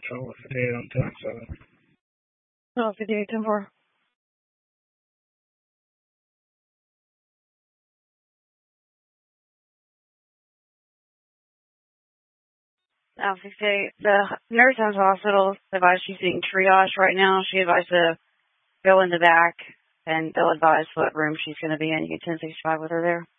12:58 on 10-7. 12:58, 10-4. The nurse at the hospital advised she's being triaged right now. She advised to go in the back, and they'll advise what room she's going to be in. You get 1065 with her there.